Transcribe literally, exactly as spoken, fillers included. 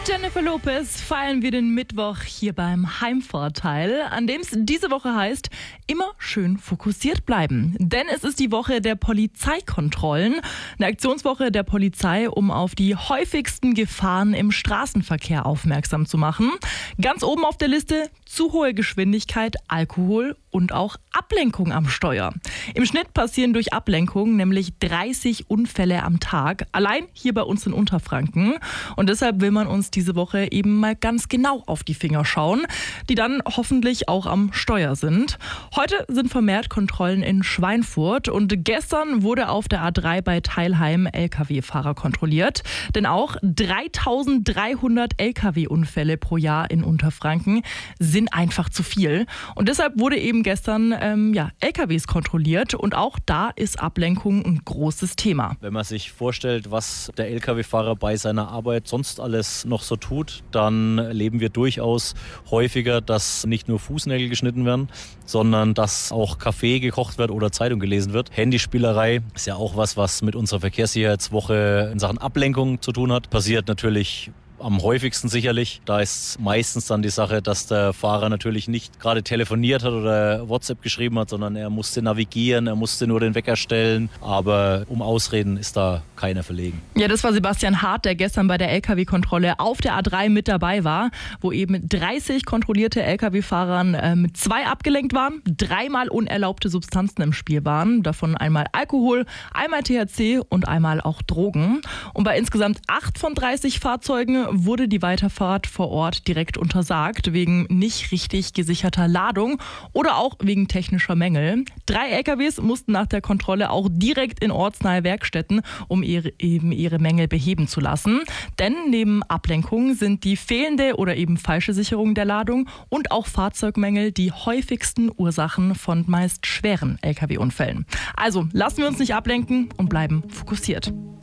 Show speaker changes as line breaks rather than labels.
Jennifer Lopez feiern wir den Mittwoch hier beim Heimvorteil, an dem es diese Woche heißt, immer schön fokussiert bleiben. Denn es ist die Woche der Polizeikontrollen, eine Aktionswoche der Polizei, um auf die häufigsten Gefahren im Straßenverkehr aufmerksam zu machen. Ganz oben auf der Liste zu hohe Geschwindigkeit, Alkohol und auch Ablenkung am Steuer. Im Schnitt passieren durch Ablenkung nämlich dreißig Unfälle am Tag, allein hier bei uns in Unterfranken. Und deshalb will man uns diese Woche eben mal ganz genau auf die Finger schauen, die dann hoffentlich auch am Steuer sind. Heute sind vermehrt Kontrollen in Schweinfurt und gestern wurde auf der A drei bei Teilheim L K W-Fahrer kontrolliert. Denn auch dreitausenddreihundert L K W-Unfälle pro Jahr in Unterfranken sind einfach zu viel. Und deshalb wurde eben gestern ähm, ja, L K Ws kontrolliert und auch da ist Ablenkung ein großes Thema.
Wenn man sich vorstellt, was der L K W-Fahrer bei seiner Arbeit sonst alles noch so tut, dann erleben wir durchaus häufiger, dass nicht nur Fußnägel geschnitten werden, sondern dass auch Kaffee gekocht wird oder Zeitung gelesen wird. Handyspielerei ist ja auch was, was mit unserer Verkehrssicherheitswoche in Sachen Ablenkung zu tun hat. Passiert natürlich am häufigsten sicherlich. Da ist meistens dann die Sache, dass der Fahrer natürlich nicht gerade telefoniert hat oder WhatsApp geschrieben hat, sondern er musste navigieren, er musste nur den Wecker stellen. Aber um Ausreden ist da keiner verlegen.
Ja, das war Sebastian Hart, der gestern bei der L K W-Kontrolle auf der A drei mit dabei war, wo eben dreißig kontrollierte L K W-Fahrern äh, mit zwei abgelenkt waren, dreimal unerlaubte Substanzen im Spiel waren, davon einmal Alkohol, einmal T H C und einmal auch Drogen. Und bei insgesamt acht von dreißig Fahrzeugen wurde die Weiterfahrt vor Ort direkt untersagt, wegen nicht richtig gesicherter Ladung oder auch wegen technischer Mängel. Drei L K Ws mussten nach der Kontrolle auch direkt in ortsnahe Werkstätten, um ihre, eben ihre Mängel beheben zu lassen. Denn neben Ablenkung sind die fehlende oder eben falsche Sicherung der Ladung und auch Fahrzeugmängel die häufigsten Ursachen von meist schweren L K W-Unfällen. Also lassen wir uns nicht ablenken und bleiben fokussiert.